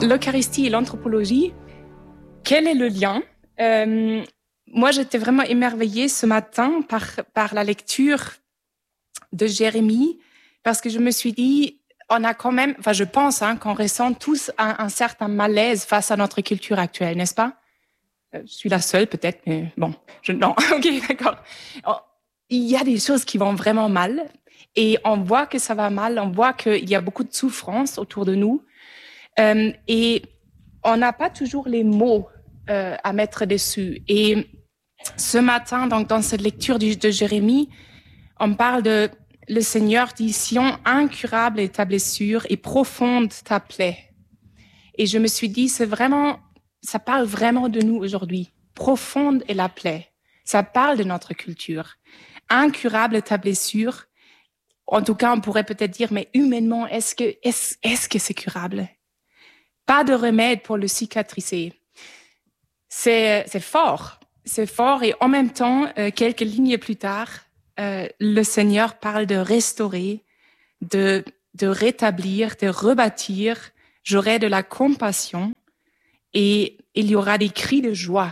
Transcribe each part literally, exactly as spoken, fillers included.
l'Eucharistie et l'anthropologie, quel est le lien? euh, Moi, j'étais vraiment émerveillée ce matin par, par la lecture de Jérémie, parce que je me suis dit, on a quand même, enfin je pense hein, qu'on ressent tous un, un certain malaise face à notre culture actuelle, n'est-ce pas? Je suis la seule peut-être, mais bon, je, non, ok, d'accord. Il y a des choses qui vont vraiment mal, et on voit que ça va mal, on voit qu'il y a beaucoup de souffrance autour de nous, euh, et on n'a pas toujours les mots euh, à mettre dessus. Et ce matin, donc dans cette lecture de, de Jérémie, on parle de le Seigneur dit, Sion, incurable est ta blessure et profonde ta plaie. Et je me suis dit, c'est vraiment, ça parle vraiment de nous aujourd'hui. Profonde est la plaie. Ça parle de notre culture. Incurable est ta blessure. En tout cas, on pourrait peut-être dire, mais humainement, est-ce que, est-ce, est-ce que c'est curable? Pas de remède pour le cicatriser. C'est, c'est fort. C'est fort. Et en même temps, euh, quelques lignes plus tard, Euh, le Seigneur parle de restaurer, de, de rétablir, de rebâtir. J'aurai de la compassion et il y aura des cris de joie.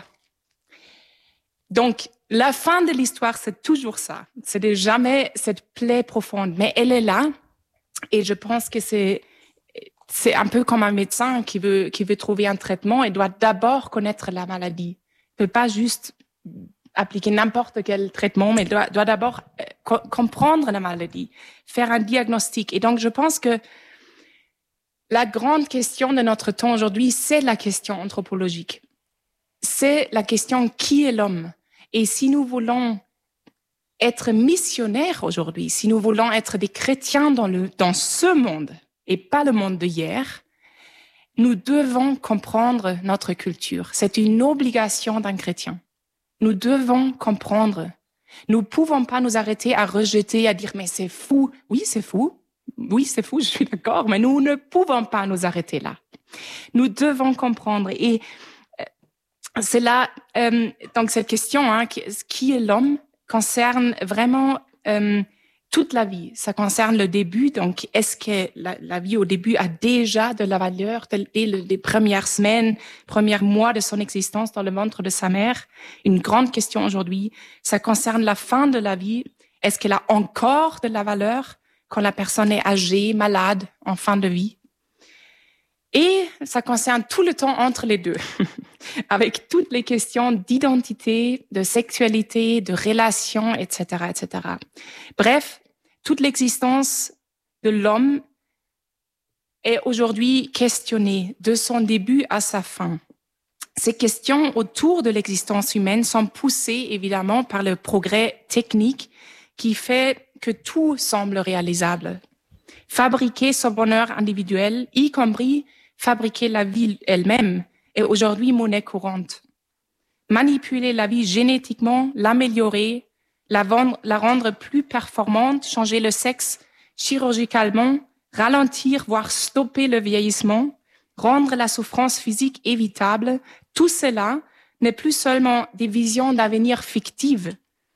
Donc, la fin de l'histoire, c'est toujours ça. C'est jamais cette plaie profonde, mais elle est là. Et je pense que c'est, c'est un peu comme un médecin qui veut, qui veut trouver un traitement. Il doit d'abord connaître la maladie. Il ne peut pas juste appliquer n'importe quel traitement, mais doit, doit d'abord euh, co- comprendre la maladie, faire un diagnostic. Et donc, je pense que la grande question de notre temps aujourd'hui, c'est la question anthropologique. C'est la question qui est l'homme? Et si nous voulons être missionnaires aujourd'hui, si nous voulons être des chrétiens dans, le, dans ce monde et pas le monde d'hier, nous devons comprendre notre culture. C'est une obligation d'un chrétien. Nous devons comprendre. Nous ne pouvons pas nous arrêter à rejeter, à dire « mais c'est fou ». Oui, c'est fou. Oui, c'est fou, je suis d'accord, mais nous ne pouvons pas nous arrêter là. Nous devons comprendre. Et c'est là, euh, donc cette question, hein, qui, qui est l'homme, concerne vraiment euh, toute la vie. Ça concerne le début, donc est-ce que la, la vie au début a déjà de la valeur dès les premières semaines, premiers mois de son existence dans le ventre de sa mère? Une grande question aujourd'hui. Ça concerne la fin de la vie. Est-ce qu'elle a encore de la valeur quand la personne est âgée, malade, en fin de vie? Et ça concerne tout le temps entre les deux, avec toutes les questions d'identité, de sexualité, de relations, et cetera, et cetera. Bref, toute l'existence de l'homme est aujourd'hui questionnée de son début à sa fin. Ces questions autour de l'existence humaine sont poussées évidemment par le progrès technique qui fait que tout semble réalisable. Fabriquer son bonheur individuel, y compris fabriquer la vie elle-même, est aujourd'hui monnaie courante. Manipuler la vie génétiquement, l'améliorer, la, vendre, la rendre plus performante, changer le sexe chirurgicalement, ralentir, voire stopper le vieillissement, rendre la souffrance physique évitable, tout cela n'est plus seulement des visions d'avenir fictives,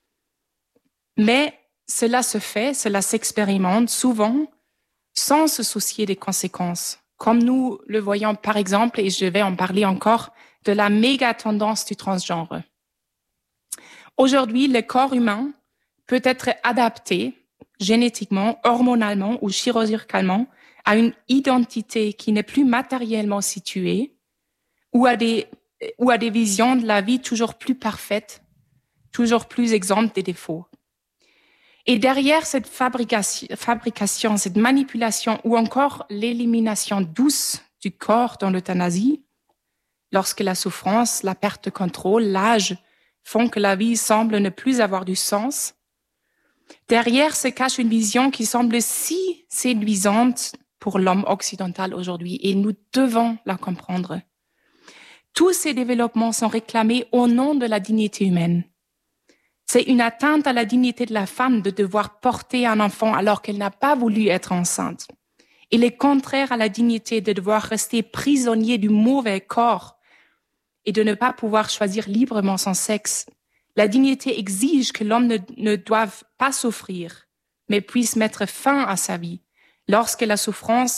mais cela se fait, cela s'expérimente souvent sans se soucier des conséquences. Comme nous le voyons par exemple, et je vais en parler encore, de la méga tendance du transgenre. Aujourd'hui, le corps humain peut être adapté génétiquement, hormonalement ou chirurgicalement à une identité qui n'est plus matériellement située ou à des, ou à des visions de la vie toujours plus parfaites, toujours plus exemptes des défauts. Et derrière cette fabrication, fabrication, cette manipulation ou encore l'élimination douce du corps dans l'euthanasie, lorsque la souffrance, la perte de contrôle, l'âge font que la vie semble ne plus avoir du sens, derrière se cache une vision qui semble si séduisante pour l'homme occidental aujourd'hui et nous devons la comprendre. Tous ces développements sont réclamés au nom de la dignité humaine. C'est une atteinte à la dignité de la femme de devoir porter un enfant alors qu'elle n'a pas voulu être enceinte. Il est contraire à la dignité de devoir rester prisonnier du mauvais corps et de ne pas pouvoir choisir librement son sexe. La dignité exige que l'homme ne, ne doive pas souffrir, mais puisse mettre fin à sa vie lorsque la souffrance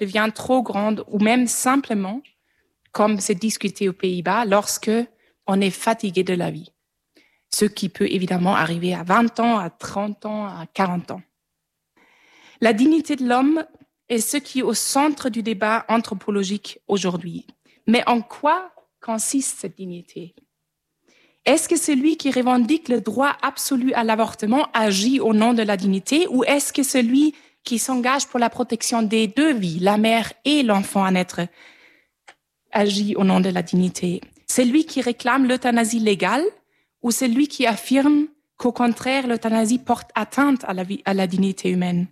devient trop grande ou même simplement, comme c'est discuté aux Pays-Bas, lorsque on est fatigué de la vie. Ce qui peut évidemment arriver à vingt ans, à trente ans, à quarante ans. La dignité de l'homme est ce qui est au centre du débat anthropologique aujourd'hui. Mais en quoi consiste cette dignité? Est-ce que celui qui revendique le droit absolu à l'avortement agit au nom de la dignité, ou est-ce que celui qui s'engage pour la protection des deux vies, la mère et l'enfant à naître, agit au nom de la dignité? Celui qui réclame l'euthanasie légale ou celui qui affirme qu'au contraire, l'euthanasie porte atteinte à la vie, à la dignité humaine?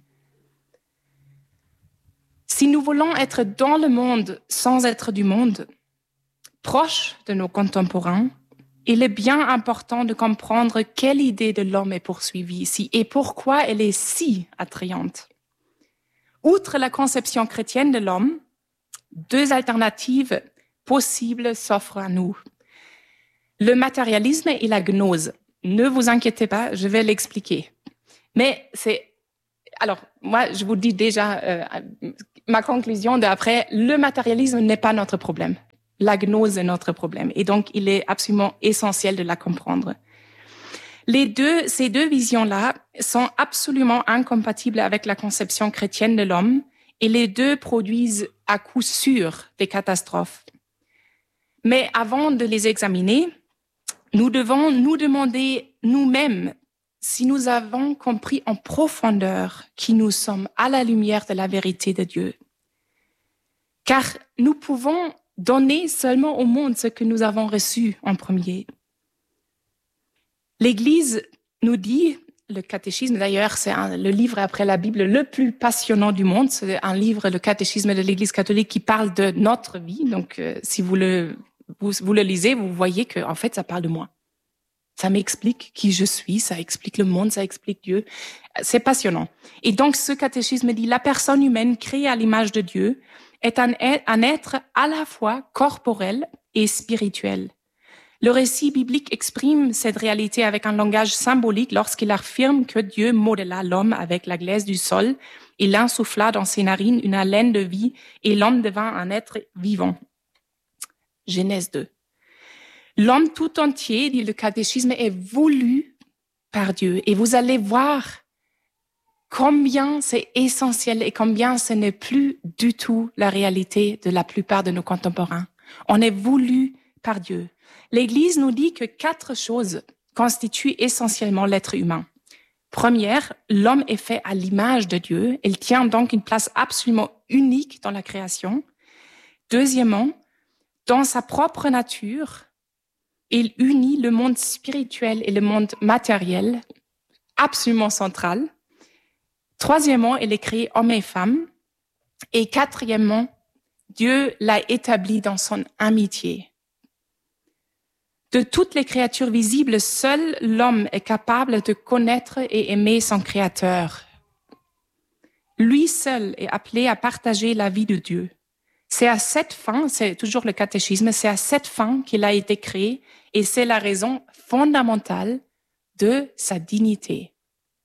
Si nous voulons être dans le monde sans être du monde, proche de nos contemporains, il est bien important de comprendre quelle idée de l'homme est poursuivie ici et pourquoi elle est si attrayante. Outre la conception chrétienne de l'homme, deux alternatives possibles s'offrent à nous. Le matérialisme et la gnose. Ne vous inquiétez pas, je vais l'expliquer. Mais c'est... Alors, moi, je vous dis déjà euh, ma conclusion d'après, le matérialisme n'est pas notre problème. La gnose est notre problème. Et donc, il est absolument essentiel de la comprendre. Les deux, ces deux visions-là sont absolument incompatibles avec la conception chrétienne de l'homme et les deux produisent à coup sûr des catastrophes. Mais avant de les examiner, nous devons nous demander nous-mêmes si nous avons compris en profondeur qui nous sommes à la lumière de la vérité de Dieu. Car nous pouvons donner seulement au monde ce que nous avons reçu en premier. L'Église nous dit, le catéchisme d'ailleurs, c'est un, le livre après la Bible le plus passionnant du monde. C'est un livre, le catéchisme de l'Église catholique, qui parle de notre vie. Donc, euh, si vous le, vous, vous le lisez, vous voyez que, en fait, ça parle de moi. Ça m'explique qui je suis, ça explique le monde, ça explique Dieu. C'est passionnant. Et donc, ce catéchisme dit, la personne humaine créée à l'image de Dieu est un, un être à la fois corporel et spirituel. Le récit biblique exprime cette réalité avec un langage symbolique lorsqu'il affirme que Dieu modéla l'homme avec la glaise du sol. Il insuffla dans ses narines une haleine de vie et l'homme devint un être vivant. Genèse deux. L'homme tout entier, dit le catéchisme, est voulu par Dieu. Et vous allez voir combien c'est essentiel et combien ce n'est plus du tout la réalité de la plupart de nos contemporains. On est voulu par Dieu. L'Église nous dit que quatre choses constituent essentiellement l'être humain. Première, l'homme est fait à l'image de Dieu. Il tient donc une place absolument unique dans la création. Deuxièmement, dans sa propre nature, il unit le monde spirituel et le monde matériel, absolument central. Troisièmement, il est créé homme et femme. Et quatrièmement, Dieu l'a établi dans son amitié. De toutes les créatures visibles, seul l'homme est capable de connaître et aimer son Créateur. Lui seul est appelé à partager la vie de Dieu. C'est à cette fin, c'est toujours le catéchisme, c'est à cette fin qu'il a été créé et c'est la raison fondamentale de sa dignité.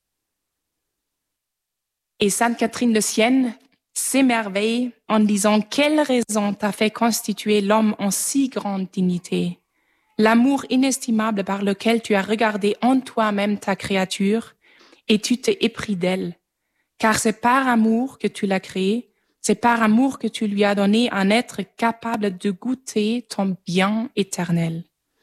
Et Sainte Catherine de Sienne s'émerveille en disant « Quelle raison t'a fait constituer l'homme en si grande dignité ? L'amour inestimable par lequel tu as regardé en toi-même ta créature et tu t'es épris d'elle, car c'est par amour que tu l'as créée, c'est par amour que tu lui as donné un être capable de goûter ton bien éternel. »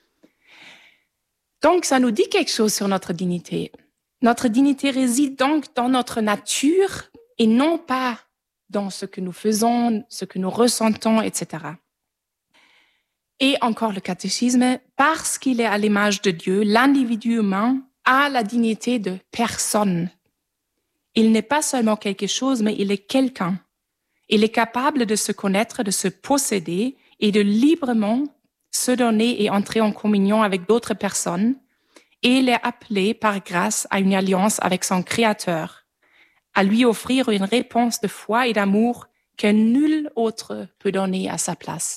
Donc, ça nous dit quelque chose sur notre dignité. Notre dignité réside donc dans notre nature et non pas dans ce que nous faisons, ce que nous ressentons, et cetera. Et encore le catéchisme, parce qu'il est à l'image de Dieu, l'individu humain a la dignité de personne. Il n'est pas seulement quelque chose, mais il est quelqu'un. Il est capable de se connaître, de se posséder et de librement se donner et entrer en communion avec d'autres personnes. Et il est appelé par grâce à une alliance avec son Créateur, à lui offrir une réponse de foi et d'amour que nul autre peut donner à sa place.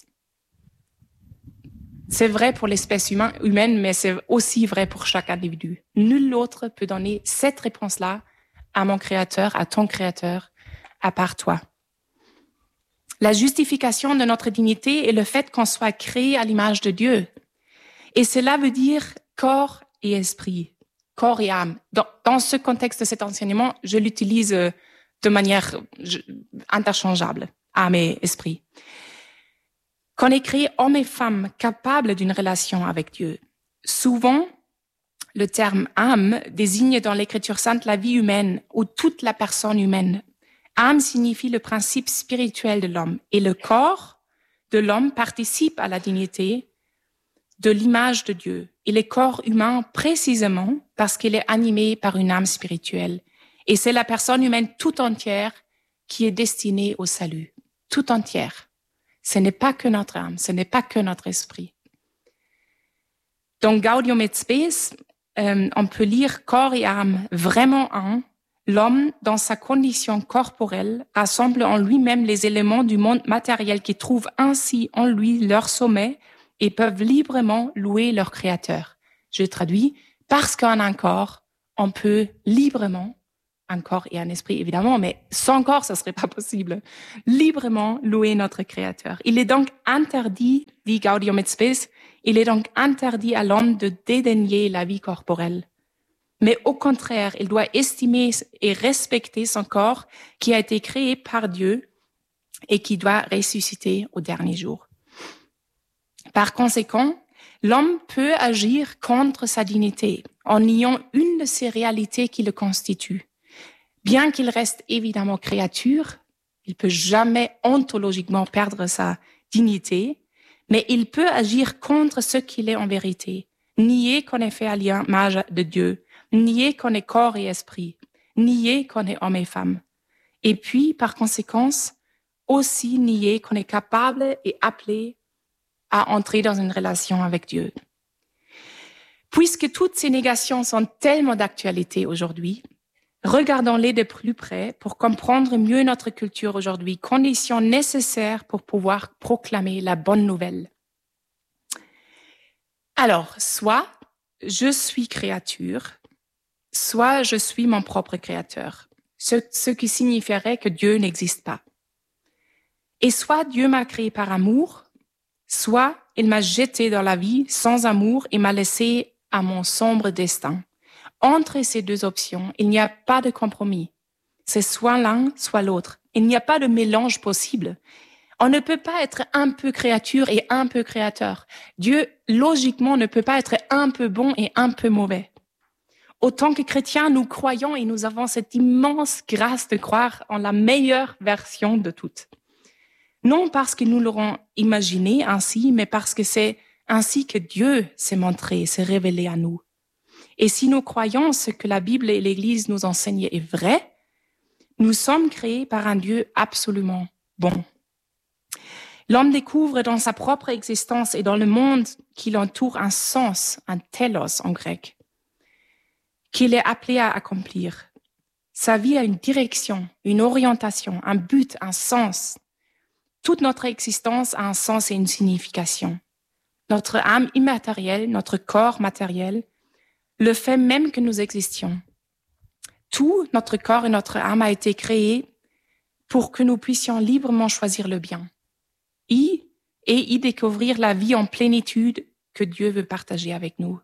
C'est vrai pour l'espèce humaine, humaine, mais c'est aussi vrai pour chaque individu. Nul autre peut donner cette réponse-là à mon Créateur, à ton Créateur, à part toi. La justification de notre dignité est le fait qu'on soit créé à l'image de Dieu. Et cela veut dire corps et esprit, corps et âme. Dans, dans ce contexte de cet enseignement, je l'utilise de manière je, interchangeable, âme et esprit. Qu'on est créé homme et femme capables d'une relation avec Dieu. Souvent, le terme âme désigne dans l'Écriture sainte la vie humaine ou toute la personne humaine. Âme signifie le principe spirituel de l'homme et le corps de l'homme participe à la dignité de l'image de Dieu. Il est corps humain précisément parce qu'il est animé par une âme spirituelle. Et c'est la personne humaine tout entière qui est destinée au salut, tout entière. Ce n'est pas que notre âme, ce n'est pas que notre esprit. Dans Gaudium et Spes, euh, on peut lire corps et âme vraiment un. L'homme, dans sa condition corporelle, rassemble en lui-même les éléments du monde matériel qui trouvent ainsi en lui leur sommet et peuvent librement louer leur Créateur. Je traduis, parce qu'en un corps, on peut librement, un corps et un esprit évidemment, mais sans corps, ça serait pas possible, librement louer notre Créateur. Il est donc interdit, dit Gaudium et Spes, il est donc interdit à l'homme de dédaigner la vie corporelle. Mais au contraire, il doit estimer et respecter son corps qui a été créé par Dieu et qui doit ressusciter au dernier jour. Par conséquent, l'homme peut agir contre sa dignité en niant une de ces réalités qui le constituent. Bien qu'il reste évidemment créature, il peut jamais ontologiquement perdre sa dignité, mais il peut agir contre ce qu'il est en vérité, nier qu'on est fait à l'image de Dieu, nier qu'on est corps et esprit, nier qu'on est homme et femme. Et puis, par conséquence, aussi nier qu'on est capable et appelé à entrer dans une relation avec Dieu. Puisque toutes ces négations sont tellement d'actualité aujourd'hui, regardons-les de plus près pour comprendre mieux notre culture aujourd'hui, condition nécessaire pour pouvoir proclamer la bonne nouvelle. Alors, soit je suis créature, soit je suis mon propre créateur, ce, ce qui signifierait que Dieu n'existe pas. Et soit Dieu m'a créé par amour, soit il m'a jeté dans la vie sans amour et m'a laissé à mon sombre destin. Entre ces deux options, il n'y a pas de compromis. C'est soit l'un, soit l'autre. Il n'y a pas de mélange possible. On ne peut pas être un peu créature et un peu créateur. Dieu, logiquement, ne peut pas être un peu bon et un peu mauvais. Autant que chrétiens, nous croyons et nous avons cette immense grâce de croire en la meilleure version de toutes. Non parce que nous l'aurons imaginé ainsi, mais parce que c'est ainsi que Dieu s'est montré, s'est révélé à nous. Et si nous croyons ce que la Bible et l'Église nous enseignent est vrai, nous sommes créés par un Dieu absolument bon. L'homme découvre dans sa propre existence et dans le monde qui l'entoure un sens, un telos en grec, qu'il est appelé à accomplir. Sa vie a une direction, une orientation, un but, un sens. Toute notre existence a un sens et une signification. Notre âme immatérielle, notre corps matériel, le fait même que nous existions. Tout, notre corps et notre âme a été créé pour que nous puissions librement choisir le bien. Y et y découvrir la vie en plénitude que Dieu veut partager avec nous.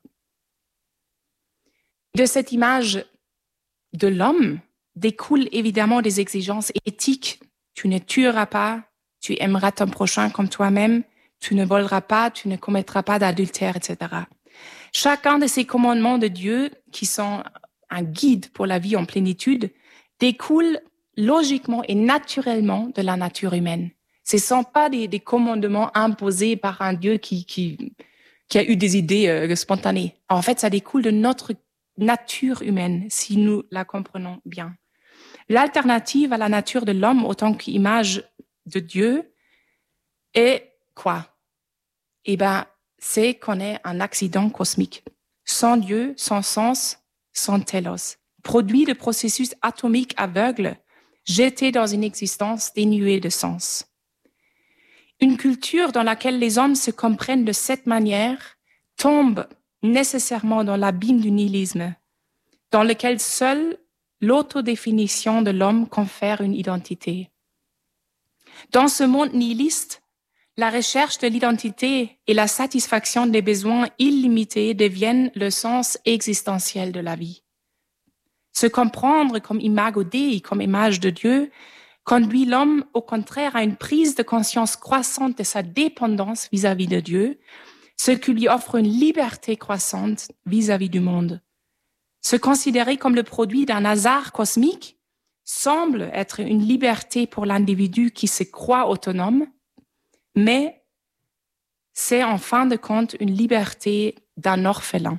De cette image de l'homme découlent évidemment des exigences éthiques. Tu ne tueras pas, tu aimeras ton prochain comme toi-même, tu ne voleras pas, tu ne commettras pas d'adultère, et cetera. Chacun de ces commandements de Dieu, qui sont un guide pour la vie en plénitude, découle logiquement et naturellement de la nature humaine. Ce ne sont pas des, des commandements imposés par un Dieu qui, qui, qui a eu des idées euh, spontanées. En fait, ça découle de notre nature humaine, si nous la comprenons bien. L'alternative à la nature de l'homme, autant qu'image de Dieu, est quoi? Eh ben, c'est qu'on est un accident cosmique. Sans Dieu, sans sens, sans télos. Produit de processus atomiques aveugles, jeté dans une existence dénuée de sens. Une culture dans laquelle les hommes se comprennent de cette manière tombe nécessairement dans l'abîme du nihilisme, dans lequel seule l'autodéfinition de l'homme confère une identité. Dans ce monde nihiliste, la recherche de l'identité et la satisfaction des besoins illimités deviennent le sens existentiel de la vie. Se comprendre comme imago Dei, comme image de Dieu, conduit l'homme au contraire à une prise de conscience croissante de sa dépendance vis-à-vis de Dieu, ce qui lui offre une liberté croissante vis-à-vis du monde. Se considérer comme le produit d'un hasard cosmique semble être une liberté pour l'individu qui se croit autonome, mais c'est en fin de compte une liberté d'un orphelin.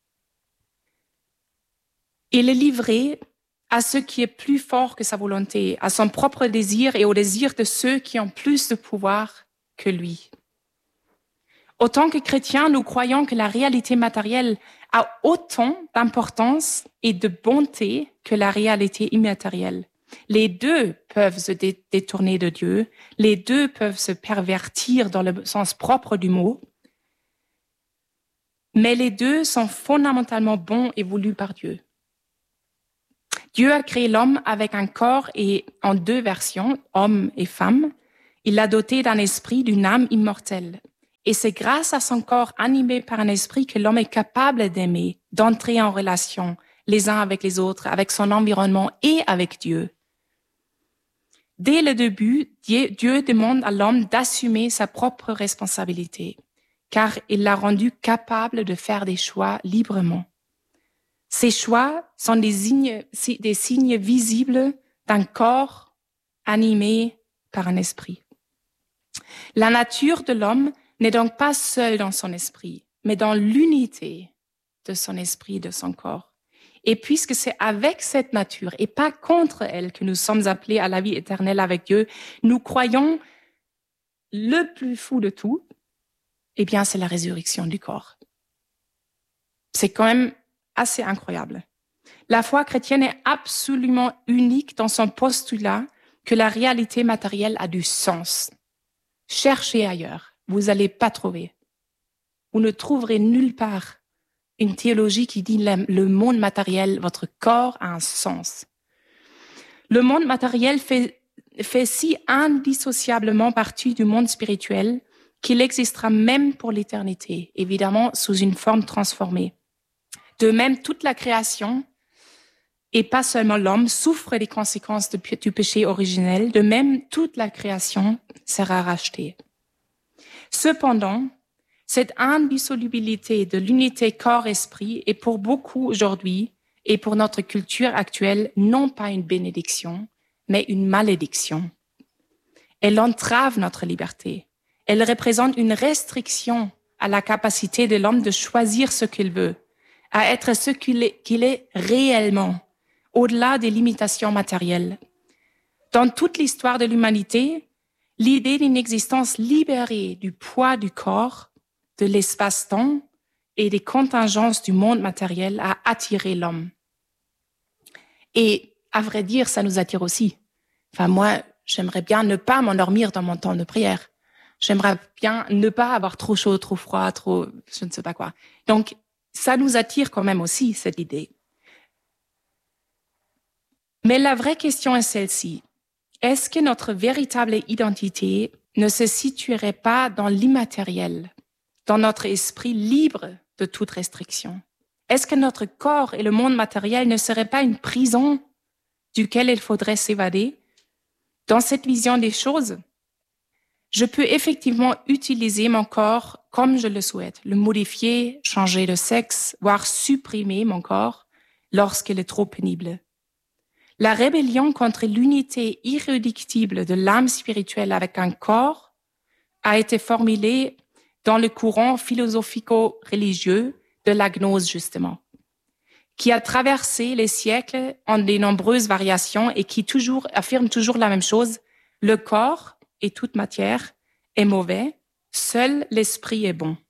Il est livré à ce qui est plus fort que sa volonté, à son propre désir et au désir de ceux qui ont plus de pouvoir que lui. Autant que chrétiens, nous croyons que la réalité matérielle a autant d'importance et de bonté que la réalité immatérielle. Les deux peuvent se dé- détourner de Dieu, les deux peuvent se pervertir dans le sens propre du mot, mais les deux sont fondamentalement bons et voulus par Dieu. Dieu a créé l'homme avec un corps et en deux versions, homme et femme. Il l'a doté d'un esprit, d'une âme immortelle. Et c'est grâce à son corps animé par un esprit que l'homme est capable d'aimer, d'entrer en relation les uns avec les autres, avec son environnement et avec Dieu. Dès le début, Dieu demande à l'homme d'assumer sa propre responsabilité, car il l'a rendu capable de faire des choix librement. Ces choix sont des signes, des signes visibles d'un corps animé par un esprit. La nature de l'homme n'est donc pas seule dans son esprit, mais dans l'unité de son esprit et de son corps. Et puisque c'est avec cette nature et pas contre elle que nous sommes appelés à la vie éternelle avec Dieu, nous croyons le plus fou de tout, eh bien, c'est la résurrection du corps. C'est quand même assez incroyable. La foi chrétienne est absolument unique dans son postulat que la réalité matérielle a du sens. Cherchez ailleurs, vous n'allez pas trouver. Vous ne trouverez nulle part une théologie qui dit le monde matériel, votre corps a un sens. Le monde matériel fait, fait si indissociablement partie du monde spirituel qu'il existera même pour l'éternité, évidemment sous une forme transformée. De même, toute la création, et pas seulement l'homme, souffre des conséquences de, du péché originel. De même, toute la création sera rachetée. Cependant, cette indissolubilité de l'unité corps-esprit est pour beaucoup aujourd'hui et pour notre culture actuelle non pas une bénédiction, mais une malédiction. Elle entrave notre liberté. Elle représente une restriction à la capacité de l'homme de choisir ce qu'il veut, à être ce qu'il est, qu'il est réellement, au-delà des limitations matérielles. Dans toute l'histoire de l'humanité, l'idée d'une existence libérée du poids du corps, de l'espace-temps et des contingences du monde matériel a attiré l'homme. Et à vrai dire, ça nous attire aussi. Enfin, moi, j'aimerais bien ne pas m'endormir dans mon temps de prière. J'aimerais bien ne pas avoir trop chaud, trop froid, trop, je ne sais pas quoi. Donc, ça nous attire quand même aussi, cette idée. Mais la vraie question est celle-ci. Est-ce que notre véritable identité ne se situerait pas dans l'immatériel, dans notre esprit libre de toute restriction? Est-ce que notre corps et le monde matériel ne seraient pas une prison duquel il faudrait s'évader? Dans cette vision des choses, je peux effectivement utiliser mon corps comme je le souhaite, le modifier, changer de sexe, voire supprimer mon corps lorsqu'il est trop pénible. La rébellion contre l'unité irréductible de l'âme spirituelle avec un corps a été formulée dans le courant philosophico-religieux de la gnose, justement, qui a traversé les siècles en de nombreuses variations et qui toujours, affirme toujours la même chose. Le corps et toute matière est mauvais, seul l'esprit est bon.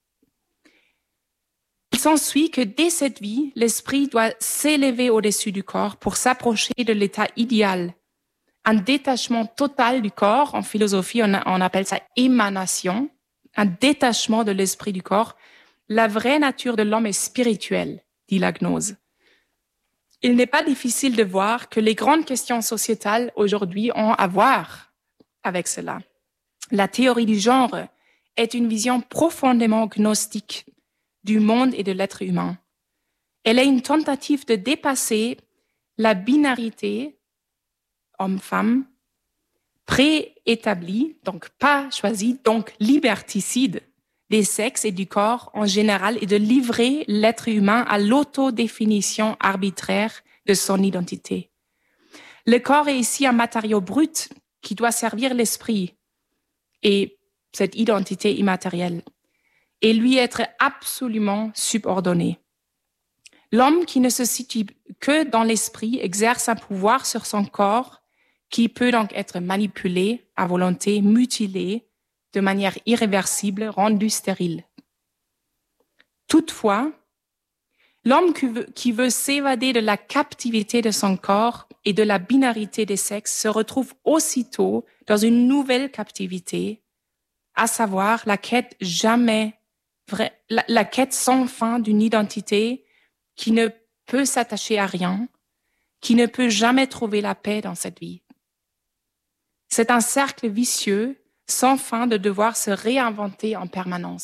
Il s'ensuit que dès cette vie, l'esprit doit s'élever au-dessus du corps pour s'approcher de l'état idéal. Un détachement total du corps, en philosophie, on, on appelle ça émanation, un détachement de l'esprit du corps. La vraie nature de l'homme est spirituelle, dit la gnose. Il n'est pas difficile de voir que les grandes questions sociétales aujourd'hui ont à voir avec cela. La théorie du genre est une vision profondément gnostique du monde et de l'être humain. Elle est une tentative de dépasser la binarité homme-femme préétablie, donc pas choisie, donc liberticide des sexes et du corps en général et de livrer l'être humain à l'autodéfinition arbitraire de son identité. Le corps est ici un matériau brut qui doit servir l'esprit et cette identité immatérielle et lui être absolument subordonné. L'homme qui ne se situe que dans l'esprit exerce un pouvoir sur son corps qui peut donc être manipulé à volonté, mutilé de manière irréversible, rendu stérile. Toutefois, l'homme qui veut, qui veut s'évader de la captivité de son corps et de la binarité des sexes se retrouve aussitôt dans une nouvelle captivité, à savoir la quête jamais vraie, la, la quête sans fin d'une identité qui ne peut s'attacher à rien, qui ne peut jamais trouver la paix dans cette vie. C'est un cercle vicieux, sans fin de devoir se réinventer en permanence.